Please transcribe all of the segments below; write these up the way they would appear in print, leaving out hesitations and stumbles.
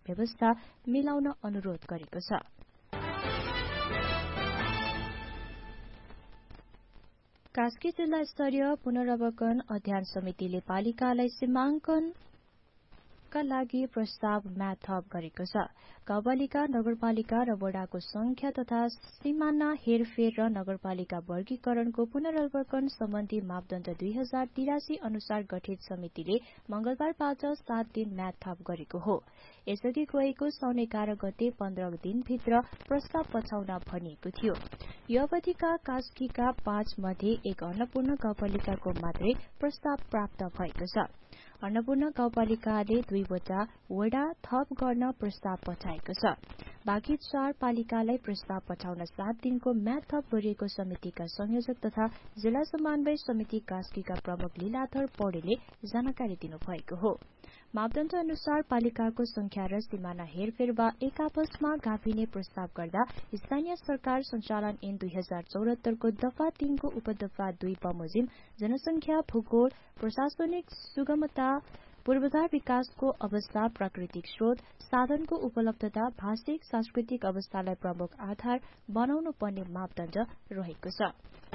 व्यवस्था मिलाउन अनुरोध गरेको छ। कास्की जिल्ला स्तरीय पुनरावलोकन अध्ययन समितिले पालिकालाई सीमाङ्कनका लागि प्रस्ताव थप गरेको छ। गाउँपालिका, नगरपालिका र वडाको संख्या तथा सीमाना हेरफेर र नगरपालिका वर्गीकरणको पुनरावलोकन सम्बन्धी मापदण्ड 2083 अनुसार गठित समितिले मंगलबारबाट 7 दिन थप गरेको हो। यसअघि गएको साउन 11 गते 15 दिनभित्र प्रस्ताव पठाउन भनिएको थियो। यो अवधिका कास्कीका 5 मध्ये एक अन्नपूर्ण गाउँपालिकाको मात्रै प्रस्ताव प्राप्त भएको छ। अन्नपूर्ण गाउँपालिकाले 2 वटा वडा थप गर्न प्रस्ताव पठाएको छ। बाँकी 4 पालिकालाई प्रस्ताव पठाउन 7 दिनको थप गरिएको समितिका संयोजक तथा जिल्ला समन्वय समिति कास्कीका प्रमुख लीलाधर पौडेलले जानकारी दिनुभएको हो। मापदण्ड अनुसार पालिकाको संख्या र सीमाना हेरफेर वा एक आपसमा गाभिने प्रस्ताव गर्दा स्थानीय सरकार सञ्चालन ऐन 2074 को दफा 3 को उपदफा 2 बमोजिम जनसंख्या, भूगोल, प्रशासनिक सुगमता, पूर्वाधार विकासको अवस्था, प्राकृतिक स्रोत, साधनको उपलब्धता, भाषिक सांस्कृतिक अवस्थालाई प्रमुख आधार बनाउनु पर्ने मापदण्ड रहेको छ।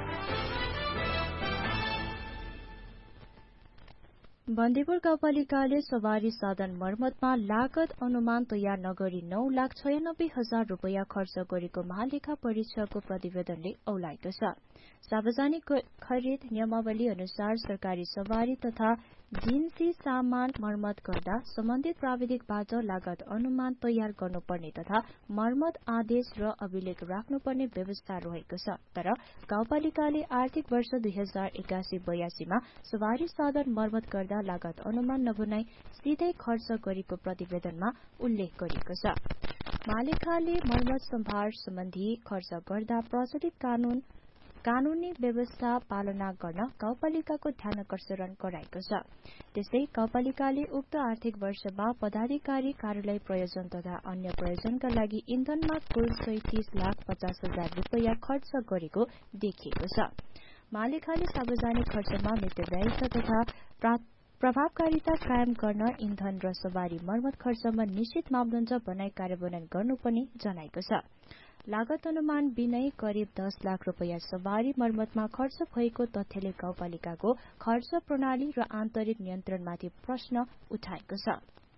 बन्दीपुर गाउँपालिकाले सवारी साधन मर्मतमा लागत अनुमान तयार नगरी 9,96,000 रुपैयाँ खर्च गरेको महालेखा परीक्षकको प्रतिवेदनले औलाएको छ। सार्वजनिक खरिद नियमावली अनुसार सरकारी सवारी तथा जिन्सी सामान मर्मत गर्दा सम्बन्धित प्राविधिकबाट लागत अनुमान तयार गर्नुपर्ने तथा मर्मत आदेश र अभिलेख राख्नुपर्ने व्यवस्था रहेको छ। तर गाउँपालिकाले आर्थिक वर्ष 2081-82 मा सवारी साधन मर्मत गर्दा लागत अनुमान नबनाई सीधै खर्च गरेको प्रतिवेदनमा उल्लेख गरिएको छ। महालेखाले मर्मत सम्भार सम्बन्धी खर्च गर्दा प्रचलित कानूनी व्यवस्था पालना गर्न गाउँपालिकाको ध्यानकर्षण गराएको छ। त्यसै गाउँपालिकाले उक्त आर्थिक वर्षमा पदाधिकारी कार्यालय प्रयोजन तथा अन्य प्रयोजनका लागि इन्धनमा कुल 37,50,000 रुपैयाँ खर्च गरेको देखिएको छ। महालेखाले सार्वजनिक खर्चमा मितव्ययिता तथा प्रभावकारिता कायम गर्न इन्धन र सवारी मर्मत खर्चमा निश्चित मापदण्ड बनाई कार्यान्वयन गर्नुपर्ने जनाएको छ। लागत अनुमान बिनै करिब 10 लाख रुपैयाँ सवारी मर्मतमा खर्च भएको तथ्यले गाउँपालिकाको खर्च प्रणाली र आन्तरिक नियन्त्रणमाथि प्रश्न उठाएको छ।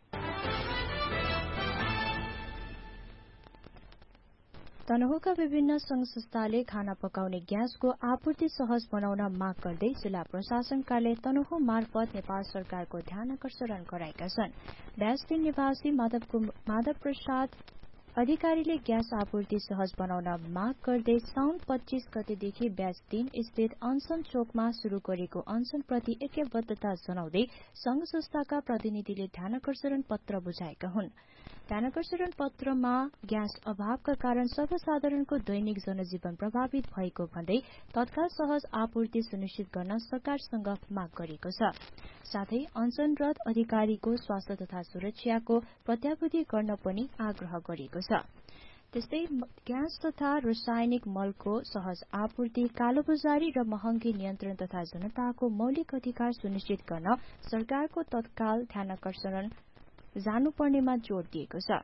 तनहुका विभिन्न संघ संस्थाले खाना पकाउने ग्यासको आपूर्ति सहज बनाउन माग गर्दै जिल्ला प्रशासन कार्यालय तनहु मार्फत नेपाल सरकारको ध्यानकर्षण गराएका छन्। ब्यास 3 निवासी माधव प्रसाद अधिकारीले ग्यास आपूर्ति सहज बनाउन माग गर्दै साउन 25 गतेदेखि ब्याज 3 स्थित अनसन चोकमा शुरू गरेको अनसन प्रति ऐक्यबद्धता जनाउँदै संघ संस्थाका प्रतिनिधिले ध्यानकर्षण पत्र बुझाएका हुन्। ध्यानकर्षण पत्रमा ग्यास अभावका कारण सर्वसाधारणको दैनिक जनजीवन प्रभावित भएको भन्दै तत्काल सहज आपूर्ति सुनिश्चित गर्न सरकारसँग माग गरेको छ। साथै अनसनरत अधिकारीको स्वास्थ्य तथा सुरक्षाको प्रत्याभूति गर्न पनि आग्रह गरेको छ। त्यस्तै ग्यास तथा रासायनिक मलको सहज आपूर्ति, कालोबजारी र महँगी नियन्त्रण तथा जनताको मौलिक अधिकार सुनिश्चित गर्न सरकारको तत्काल ध्यानकर्षण जानुपर्नेमा जोड़ दिएको छ।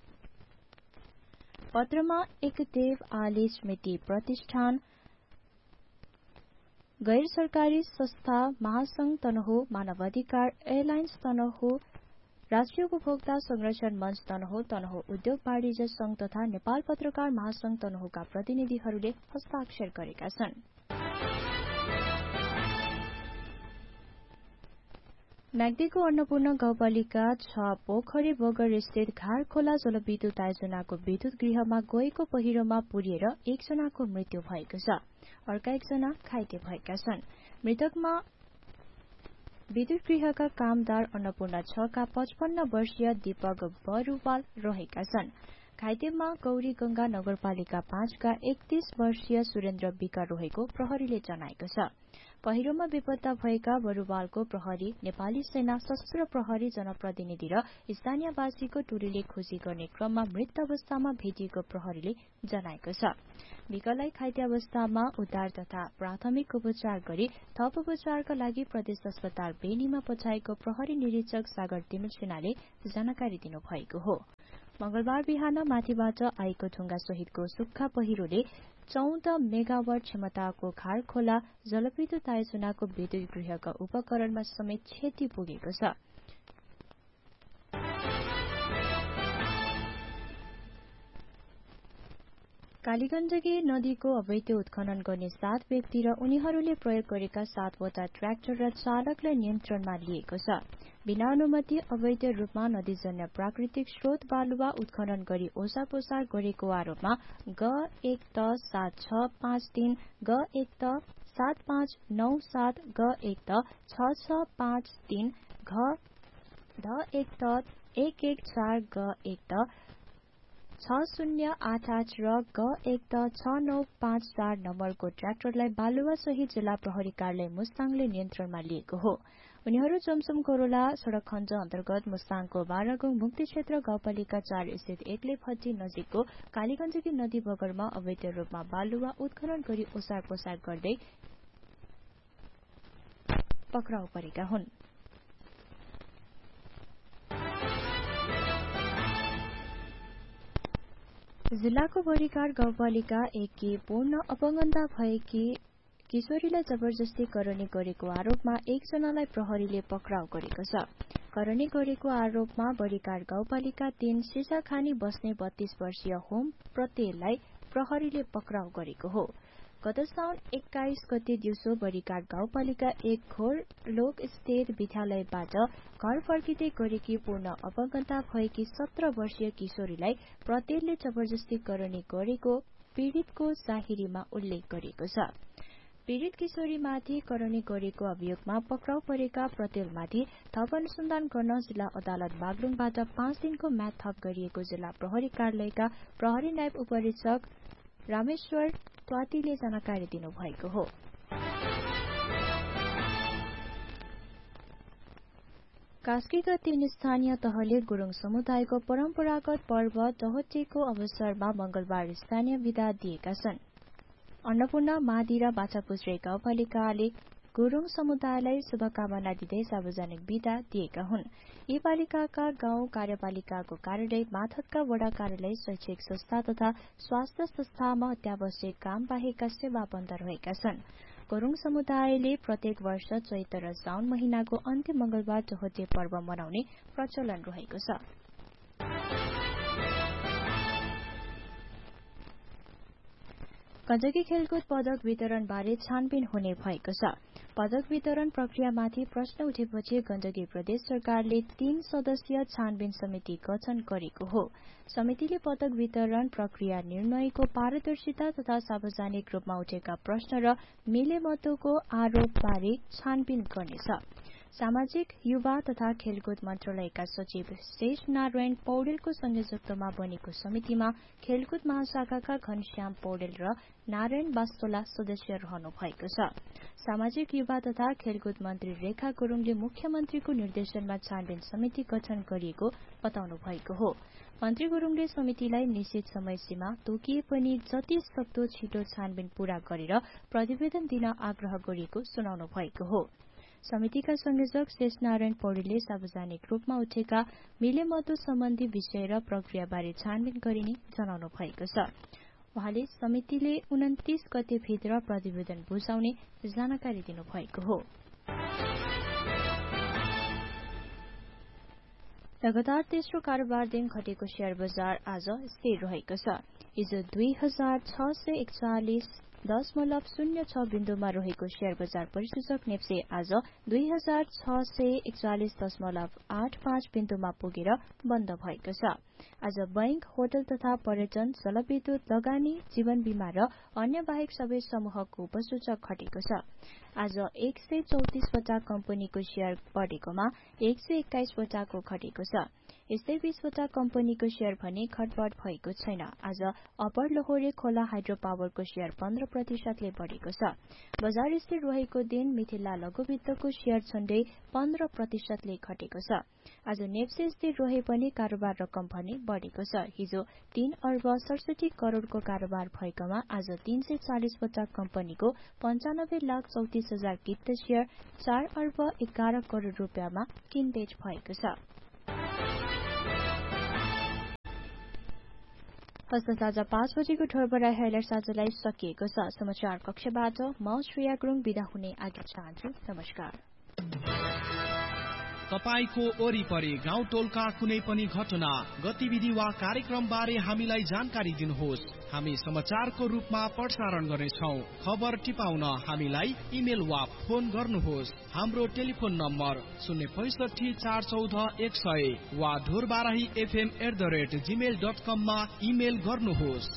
पत्रमा एकदेव आली स्मृति प्रतिष्ठान, गैर सरकारी संस्था महासंघ तनहु, मानवाधिकार एयरलाइन्स तनहु, राष्ट्रिय उपभोक्ता संरक्षण मञ्च तनहु, तनहु उद्योग वाणिज्य संघ तथा नेपाल पत्रकार महासंघ तनहुका प्रतिनिधिहरूले हस्ताक्षर गरेका छन्। म्याग्दीको अन्नपूर्ण गाउँपालिका 6 पोखरी बगर स्थित घारखोला जलविद्युत आयोजनाको विद्युत गृहमा गएको पहिरोमा पुरिएर एकजनाको मृत्यु भएको छ। अर्का एकजना घाइते भएका छन्। मृतकमा विद्युत गृहका कामदार अन्नपूर्ण 6 का 55 वर्षीय दीपक बरुवाल रहेका छन्। घाइतेमा गौरी गंगा नगरपालिका 5 का 31 वर्षीय सुरेन्द्र विका रहेको प्रहरीले जनाएको छ। पहिरोमा बेपत्ता भएका बरुवालको प्रहरी, नेपाली सेना, सशस्त्र प्रहरी जनप्रतिनिधि र स्थानीयवासीको टोलीले खोजी गर्ने क्रममा मृत अवस्थामा भेटिएको प्रहरीले जनाएको छ। मृगलाई घाइते अवस्थामा उद्धार तथा प्राथमिक उपचार गरी थप उपचारका लागि प्रदेश अस्पताल बेनीमा पठाएको प्रहरी निरीक्षक सागर तिमिल सेनाले जानकारी दिनुभएको हो। मंगलबार बिहान माथिबाट आएको ढुङ्गा सहितको सुक्खा पहिरोले 14 मेगावाट क्षमताको खारखोला जलविद्युत आयोजनाको विद्युत गृहका उपकरणमा समेत क्षति पुगेको छ। कालीगण्डकी नदीको अवैध उत्खनन गर्ने 7 व्यक्ति र उनीहरूले प्रयोग गरेका 7 वटा ट्र्याक्टर र चालकलाई नियन्त्रणमा लिएको छ। बिना अनुमति अवैध रूपमा नदीजन्य प्राकृतिक स्रोत बालुवा उत्खनन गरी ओसारपोसार गरेको आरोपमा ग1त7653, ग1त7597, ग1त6653, ग1त114, ग1त 6088 र ग1त6954 नम्बरको ट्र्याक्टरलाई बालुवा सहित जिल्ला प्रहरी कार्यालय मुस्ताङले नियन्त्रणमा लिएको हो। उनीहरू जमसम कोरोला सड़क खण्ड अन्तर्गत मुस्ताङको बारागुङ मुक्ति क्षेत्र गाउँपालिका 4 स्थित एक्ले भट्टी नजिकको कालीगण्डकी नदी बगरमा अवैध रूपमा बालुवा उत्खनन गरी ओसार पोसार गर्दै पक्राउ परेका हुन्। जिल्लाको बडीकार गाउँपालिका 1 की पूर्ण अपंगता भएकी किशोरीलाई जबरजस्ती करणी गरेको आरोपमा 1 जनालाई प्रहरीले पक्राउ गरेको छ। करणी गरेको आरोपमा बडीकार गाउँपालिका 3 सिसाखानी बस्ने 32 वर्षीय होम प्रत्ययलाई प्रहरीले पक्राउ गरेको हो। गत साउन 21 गते दिउँसो बडीकार गाउँपालिका 1 घोर लोक स्थित विद्यालयबाट घर फर्किँदै गरेकी पूर्ण अपंगता भएकी 17 वर्षीय किशोरीलाई प्रत्ययले जबरजस्ती करणी गरेको पीड़ितको जाहेरीमा उल्लेख गरिएको छ। पीड़ित किशोरीमाथि करणी गरेको अभियोगमा पक्राउ परेका प्रत्ययमाथि थप अनुसन्धान गर्न जिल्ला अदालत बागलुङबाट 5 दिनको म्याद थप गरिएको जिल्ला प्रहरी कार्यालयका प्रहरी नायब उपरीक्षक रामेश्वर त्वातीले जानकारी दिनुभएको हो। कास्कीका 3 स्थानीय तहले गुरुङ समुदायको परम्परागत पर्व दहटेको अवसरमा मंगलबार स्थानीय विदा दिएका छन्। अन्नपूर्ण मादी र बाछापुछ्रे गाउँपालिकाले गुरुङ समुदायलाई शुभकामना दिँदै सार्वजनिक विदा दिएका हुन्। यी पालिकाका गाउँ कार्यपालिकाको कार्यालय, माथतका वडा कार्यालय, शैक्षिक संस्था तथा स्वास्थ्य संस्थामा अत्यावश्यक काम बाहेकका सेवा बन्द रहेका छन्। गुरुङ समुदायले प्रत्येक वर्ष चैत्र र साउन महिनाको अन्त्य मंगलबार दहटे पर्व मनाउने प्रचलन रहेको छ। गण्डकी खेलकुद पदक वितरण बारे छानबिन हुने भएको छ। पदक वितरण प्रक्रियामाथि प्रश्न उठेपछि गण्डकी प्रदेश सरकारले 3 सदस्यीय छानबिन समिति गठन गरेको हो। समितिले पदक वितरण प्रक्रिया, निर्णयको पारदर्शिता तथा सार्वजनिक रूपमा उठेका प्रश्न र मिलेमतोको आरोपबारे छानबिन गर्नेछ। सामाजिक युवा तथा खेलकुद मन्त्रालयका सचिव शेष नारायण पौडेलको संयोजकत्वमा बनेको समितिमा खेलकुद महाशाखाका घनश्याम पौडेल र नारायण बास्तोला सदस्य रहनु भएको छ। सामाजिक युवा तथा खेलकुद मन्त्री रेखा गुरुङले मुख्यमन्त्रीको निर्देशनमा छानबिन समिति गठन गरिएको बताउनु भएको हो। मन्त्री गुरुङले समितिलाई निश्चित समय सीमा तोकिए पनि जति सक्दो छिटो छानबिन पूरा गरेर प्रतिवेदन दिन आग्रह गरिएको सुनाउनु भएको हो। समितिका संयोजक शेषनारायण पौडेलले सार्वजनिक रूपमा उठेका मिलेमतो सम्बन्धी विषय र प्रक्रियाबारे छानबिन गरिने जनाउनु भएको छ। उहाँले समितिले 29 गते भित्र प्रतिवेदन बुझाउने जानकारी दिनुभएको हो। लगातार तेस्रो कारोबार दिन घटेको शेयर बजार आज स्थिर रहेको छ। हिजो 2641.06 बिन्दुमा रहेको शेयर बजार परिसूचक नेप्से आज 2641.85 बिन्दुमा पुगेर बन्द भएको छ। आज बैंक, होटल तथा पर्यटन, जलविद्युत, लगानी, जीवन बीमा र अन्य बाहेक सबै समूहको उपसूचक घटेको छ। आज 134 वटा कम्पनीको शेयर बढेकोमा 121 वटाको घटेको छ। यस्तै 20वटा कम्पनीको शेयर भने घटबढ भएको छैन। आज अप्पर लोहोरे खोला हाइड्रो पावरको शेयर 15% ले बढेको छ। बजार स्थिर रहेको दिन मिथिला लघुवित्तको शेयर झण्डै 15% ले घटेको छ। आज नेप्से स्थिर रहे पनि कारोबार रकम भने बढेको छ। हिजो 3 अर्ब 67 करोडको कारोबार भएकोमा आज 340 वटा कम्पनीको 95,34,000 गिफ्ट शेयर 4 अर्ब 11 करोड रुपियाँमा किनबेच भएको छ। हस्त साँझ 5 बजेको ठोरबरा हाइलाइट साँझलाई सकिएको छ। समाचार कक्षबाट म श्रेया गुरुङ बिदा हुने आज्ञा चाहन्छु। नमस्कार। तपाईको वरिपरि गाउँ टोलका कुनै पनि घटना, गतिविधि वा कार्यक्रम बारे हामीलाई जानकारी दिनुहोस्। हामी समाचारको रूपमा प्रसारण गर्नेछौं। खबर टिपाउन हामीलाई इमेल वा फोन गर्नुहोस्। हाम्रो टेलिफोन नम्बर 065 414 100 वा ढोरबाराही fm@gmail.com मा इमेल गर्नुहोस्।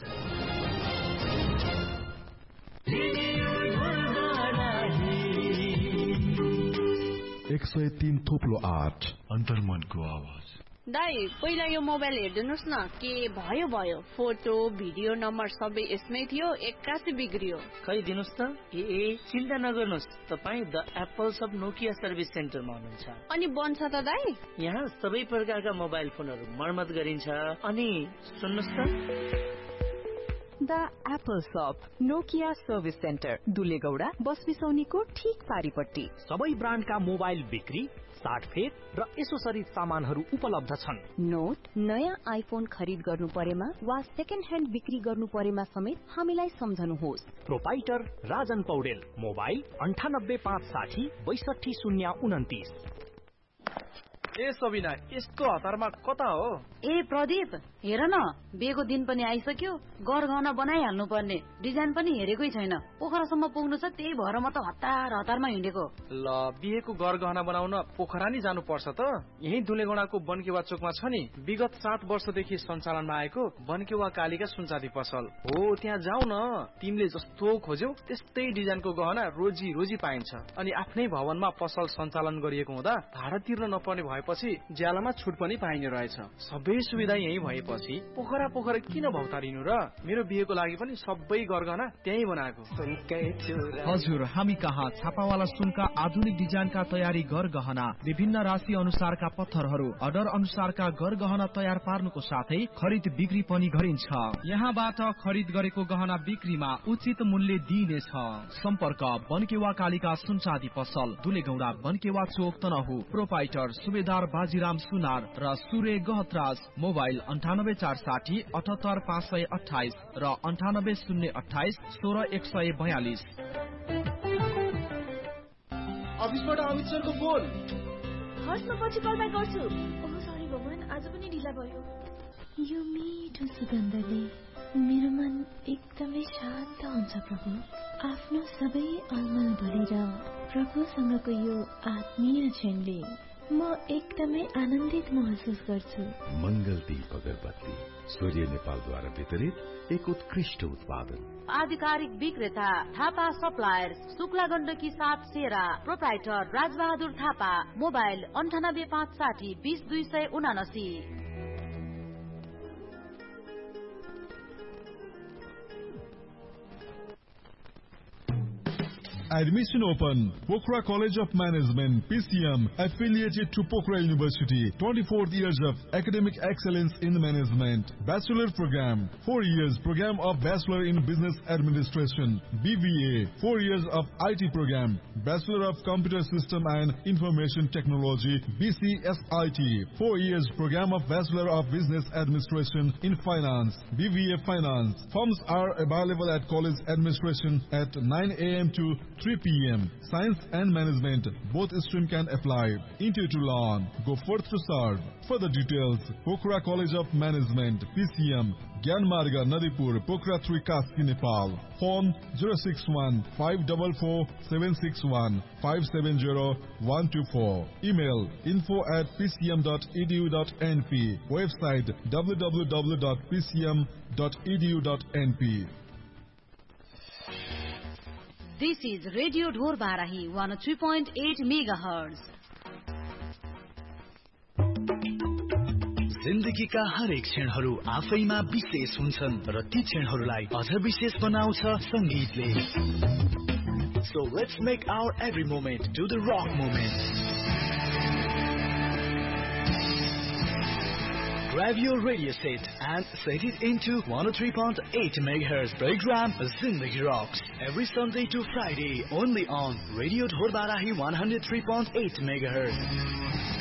103 थोप्लो 8 अन्तर्मनको आवाज। दाइ पहिला यो मोबाइल हेर्दिनुस् न, के भयो फोटो भिडियो नम्बर सबै यसमै थियो, 81 बिग्रियो। खै दिनुस् त। ए चिन्ता नगर्नुस्, तपाई the apples of Nokia service सेन्टरमा हुनुहुन्छ। अनि बन्छ त दाइ? यहाँ सबै प्रकारका मोबाइल फोनहरू मर्मत गरिन्छ। अनि सुन्नुस् त, द एप्पल शप नोकिया सर्भिस सेन्टर दुलेगौडा बस बिसौनीको ठीक पारिपट्टि। सबै ब्रान्डका मोबाइल बिक्री, साटफेर र एसोसरिज सामानहरू उपलब्ध छन्। नोट नयाँ आइफोन खरिद गर्नु परेमा वा सेकेन्ड ह्यान्ड बिक्री गर्नु परेमा समेत हामीलाई सम्झनुहोस्। Proprietor Rajan Paudel, mobile 9856 62029। ए सबिना, यस्तो हतारमा कता हो? ए प्रदीप, हेर न, बिहेको दिन पनि आइसक्यो, गरगहना बनाइहाल्नु पर्ने। डिजाइन पनि हेरेकै छैन, पोखरासम्म पुग्नु छ, त्यही भएर म त हतारमा हिँडेको। ल, बिहेको गरगहना बनाउन पोखरा नि जानु पर्छ त? यही दुलेगौडाको बनकेवा चोकमा छ नि, विगत 7 वर्षदेखि सञ्चालनमा आएको बनकेवा कालिका सुनचाँदी पसल हो। त्यहाँ जाऊ न, तिमीले जस्तो खोज्यौ त्यस्तै डिजाइनको गहना रोजी पाइन्छ। अनि आफ्नै भवनमा पसल सञ्चालन गरिएको हुँदा भाडा तिर्न नपर्ने भएपछि ज्यालामा छुट पनि पाइने रहेछ। सबै सुविधा यही भएपछि पोखरा किन भौतारिनु र? मेरो बिहेको लागि पनि सबै गरगहना त्यही बनाएको। हजुर, हामी कहाँ छापावाला सुनका आधुनिक डिजाइनका तयारी गरगहना, विभिन्न राशि अनुसारका पत्थरहरू, अर्डर अनुसारका गरगहना तयार पार्नुको साथै खरिद बिक्री पनि गरिन्छ। यहाँबाट खरिद गरेको गहना बिक्रीमा उचित मूल्य दिइनेछ। सम्पर्क बनकेवा कालिका सुनचाँदी पसल, दुलेगौडा बनकेवा चोक तनहु। प्रोपाइटर सुबेदार बाजीराम सुनार र सूर्य गहतराज। मोबाइल 98460 78528 र 98028 16142। अफिसबाट अमित सरको फोन। हस्, म पछि कल ब्याक गर्छु। ओह सरी भगवान, आज पनि ढिला भयो। यो मिठो सुगन्धले मेरो मन एकदमै शान्त हुन्छ प्रभु। आफ्नो सबै अलमल भरेर प्रभुसँगको यो आत्मीय क्षणले म एकदमै आनन्दित महसुस गर्छु। मंगल दीप अगरबत्ती सूर्य नेपालद्वारा वितरित एक उत्कृष्ट उत्पादन। आधिकारिक विक्रेता Thapa suppliers, Shukla Gandaki 7 Sera. Proprietor Rajbahadur Thapa. Mobile 98560 20279। Admission open. Pokhara College of Management, PCM, affiliated to Pokhara University. 24 years of academic excellence in management. Bachelor program, 4 years program of Bachelor in Business Administration. BBA, 4 years of IT program. Bachelor of Computer System and Information Technology, BCSIT. 4 years program of Bachelor of Business Administration in Finance, BBA Finance. Forms are available at College Administration at 9 a.m. to 3 p.m. Science and Management, both stream can apply. Interview to learn. Go forth to serve. Further details, Pokhara College of Management, PCM, Gyanmarga, Nadipur, Pokhara 3, Kaski, Nepal. Phone 061 544 761 570 124. Email info@pcm.edu.np. Website www.pcm.edu.np. This is Radio Dhor Barahi 103.8 megahertz. जिन्दगीका हरेक क्षणहरू आफैमा विशेष हुन्छन् र ती क्षणहरूलाई अझ विशेष बनाउँछ संगीतले। So let's make our every moment to the rock moment. Grab your radio set and set it into 103.8 MHz program Zindagi Rocks every Sunday to Friday only on Radio Dhor Barahi 103.8 MHz.